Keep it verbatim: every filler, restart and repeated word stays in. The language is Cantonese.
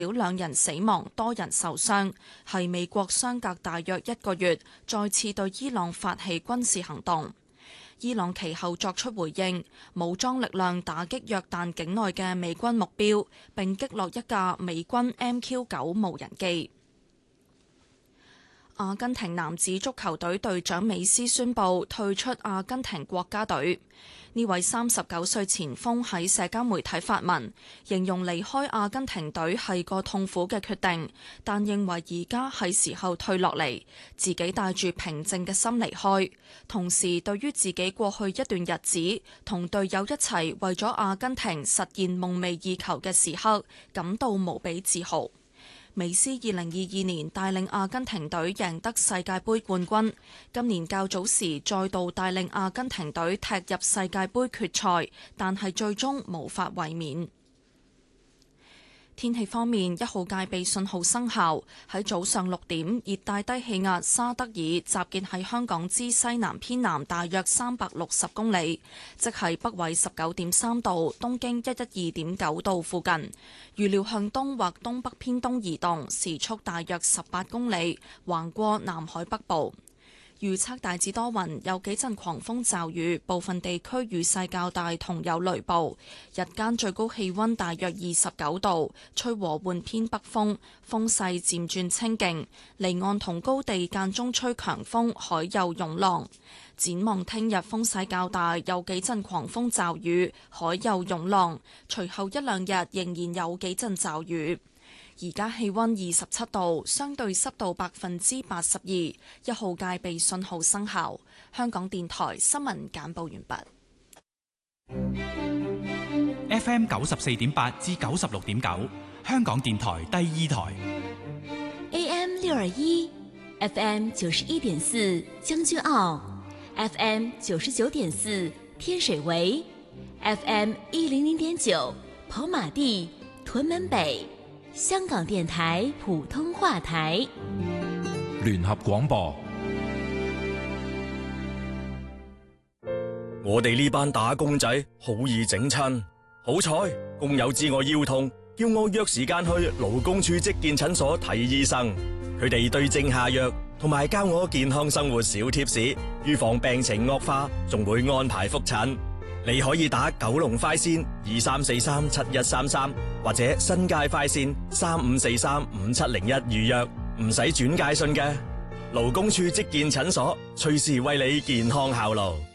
少兩人死亡，多人受傷，係美國相隔大約一個月再次對伊朗發起軍事行動。伊朗其後作出回應，武裝力量打擊約旦境內嘅美軍目標，並擊落一架美軍 M Q 九無人機。阿根廷男子足球隊隊長美斯宣布退出阿根廷國家隊。呢位三十九歲前鋒喺社交媒體發文，形容離開阿根廷隊係個痛苦嘅決定，但認為而家係時候退落嚟，自己帶住平靜嘅心離開。同時，對於自己過去一段日子同隊友一齊為咗阿根廷實現夢寐以求嘅時刻，感到無比自豪。美斯二零二二年帶領阿根廷隊贏得世界盃冠軍，今年較早時再度帶領阿根廷隊踢入世界盃決賽，但係最終無法衛冕。天氣方面，一號戒備信號生效。喺早上六點，熱帶低氣壓沙德爾集結喺香港之西南偏南大約三百六十公里，即係北緯十九點三度、東經一一二點九度附近。預料向東或東北偏東移動，時速大約十八公里，橫過南海北部。預測大致多雲，有幾陣狂風驟雨，部分地區雨勢較大，同有雷暴。日間最高氣溫大約二十九度，吹和緩偏北風，風勢漸轉清勁。離岸同高地間中吹強風，海有湧浪。展望聽日風勢較大，有幾陣狂風驟雨，海有湧浪。隨後一兩日仍然有幾陣驟雨。而家氣溫二十七度，相對濕度百分之八十二，一號戒備信號生效。香港電台新聞簡報完畢。F M 九十四點八至九十六點九，香港電台第二台。 A M 六二一 ，F M 九十一點四將軍澳 ，F M 九十九點四天水圍 ，F M 一零零點九跑馬地屯門北。香港電台普通話台聯合廣播。 我哋呢班打工仔好易整親，好彩工友知我腰痛，叫我約時間去勞工處職健診所睇醫生。佢哋對症下藥，同埋教我健康生活小貼士，預防病情惡化，仲會安排覆診。你可以打九龍快線二三四三七一三三，或者新界快線三五四三五七零一預約，唔使轉介信嘅。勞工處職健診所隨時為你健康效勞。